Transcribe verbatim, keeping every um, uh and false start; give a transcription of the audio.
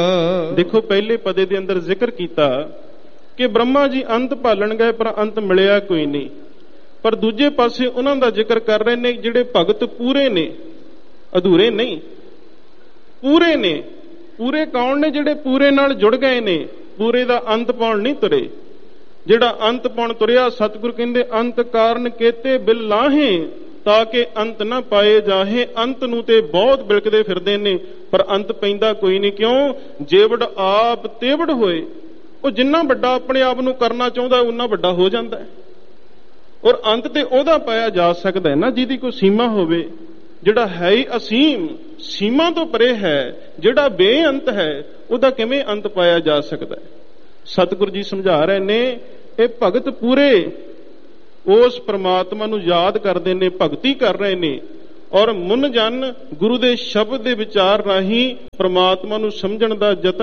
ਦੇਖੋ ਪਹਿਲੇ ਪਦੇ ਦੇ ਅੰਦਰ ਜ਼ਿਕਰ ਕੀਤਾ ਕਿ ਬ੍ਰਹਮਾ ਜੀ ਅੰਤ ਭਾਲਣ ਗਏ ਪਰ ਅੰਤ ਮਿਲਿਆ ਕੋਈ ਨਹੀਂ। ਪਰ ਦੂਜੇ ਪਾਸੇ ਉਹਨਾਂ ਦਾ ਜ਼ਿਕਰ ਕਰ ਰਹੇ ਨੇ ਜਿਹੜੇ ਭਗਤ ਪੂਰੇ ਨੇ, ਅਧੂਰੇ ਨਹੀਂ, ਪੂਰੇ ਨੇ। ਪੂਰੇ ਕੌਣ ਨੇ? ਜਿਹੜੇ ਪੂਰੇ ਨਾਲ ਜੁੜ ਗਏ ਨੇ, ਪੂਰੇ ਦਾ ਅੰਤ ਪਾਉਣ ਨਹੀਂ ਤੁਰੇ। ਜਿਹੜਾ ਅੰਤ ਪਾਉਣ ਤੁਰਿਆ, ਸਤਿਗੁਰ ਕਹਿੰਦੇ ਅੰਤ ਕਾਰਨ ਕੇਤੇ ਬਿਲ ਲਾਹੇ ਤਾਂ ਕਿ ਅੰਤ ਨਾ ਪਾਏ ਜਾਹੇ। ਅੰਤ ਨੂੰ ਤੇ ਬਹੁਤ ਬਿਲਕਦੇ ਫਿਰਦੇ ਨੇ ਪਰ ਅੰਤ ਪੈਂਦਾ ਕੋਈ ਨਹੀਂ। ਕਿਉਂ? ਜੇਵੜ ਆਪ ਤੇਵੜ ਹੋਏ। ਉਹ ਜਿੰਨਾ ਵੱਡਾ ਆਪਣੇ ਆਪ ਨੂੰ ਕਰਨਾ ਚਾਹੁੰਦਾ ਉਨਾ ਵੱਡਾ ਹੋ ਜਾਂਦਾ ਹੈ। ਔਰ ਅੰਤ ਤੇ ਉਹਦਾ ਪਾਇਆ ਜਾ ਸਕਦਾ ਹੈ ਨਾ ਜਿਹਦੀ ਕੋਈ ਸੀਮਾ ਹੋਵੇ। ਜਿਹੜਾ ਹੈ ਹੀ ਅਸੀਮ, ਸੀਮਾ ਤੋਂ ਪਰੇ ਹੈ, ਜਿਹੜਾ ਬੇਅੰਤ ਹੈ, ਉਹਦਾ ਕਿਵੇਂ ਅੰਤ ਪਾਇਆ ਜਾ ਸਕਦਾ ਹੈ? ਸਤਿਗੁਰੂ ਜੀ ਸਮਝਾ ਰਹੇ ਨੇ ਇਹ ਭਗਤ ਪੂਰੇ ਉਸ ਪ੍ਰਮਾਤਮਾ ਨੂੰ ਯਾਦ ਕਰਦੇ ਨੇ, ਭਗਤੀ ਕਰ ਰਹੇ ਨੇ ਔਰ ਮਨ ਜਨ ਗੁਰੂ ਦੇ ਸ਼ਬਦ ਦੇ ਵਿਚਾਰ ਰਾਹੀਂ ਪ੍ਰਮਾਤਮਾ ਨੂੰ ਸਮਝਣ ਦਾ ਯਤਨ